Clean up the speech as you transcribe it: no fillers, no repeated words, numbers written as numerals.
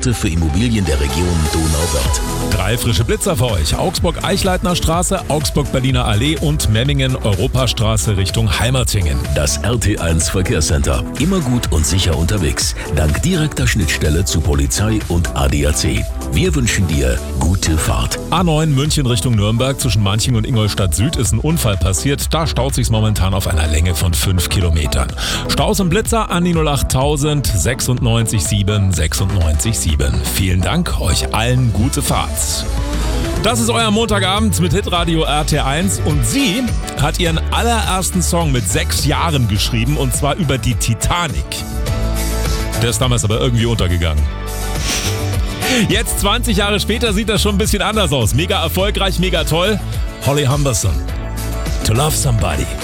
Experte für Immobilien der Region Donauwörth. 3 frische Blitzer für euch. Augsburg-Eichleitner Straße, Augsburg-Berliner Allee und Memmingen-Europastraße Richtung Heimertingen. Das RT1 Verkehrscenter. Immer gut und sicher unterwegs. Dank direkter Schnittstelle zu Polizei und ADAC. Wir wünschen dir gute Fahrt. A9 München Richtung Nürnberg zwischen Manching und Ingolstadt Süd ist ein Unfall passiert. Da staut sich's momentan auf einer Länge von 5 Kilometern. Staus und Blitzer an die 08000 96 7 96 7. Vielen Dank, euch allen gute Fahrt. Das ist euer Montagabend mit Hitradio RT1 und sie hat ihren allerersten Song mit 6 Jahren geschrieben und zwar über die Titanic. Der ist damals aber irgendwie untergegangen. Jetzt 20 Jahre später sieht das schon ein bisschen anders aus. Mega erfolgreich, mega toll. Holly Humberstone. To Love Somebody.